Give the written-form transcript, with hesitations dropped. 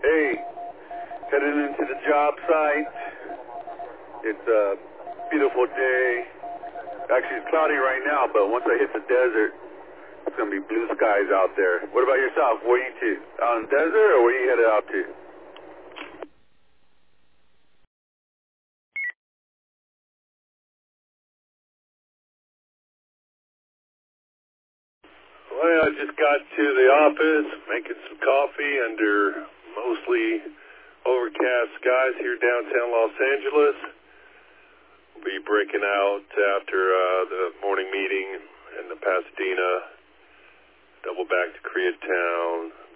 Hey, heading into the job site. It's a beautiful day. Actually, it's cloudy right now, but once I hit the desert, it's going to be blue skies out there. What about yourself? Where are you to? Out in the desert, or where are you headed out to? Well, I just got to the office, making some coffee under mostly overcast skies here downtown Los Angeles. We'll be breaking out after the morning meeting in the Pasadena, double back to Koreatown,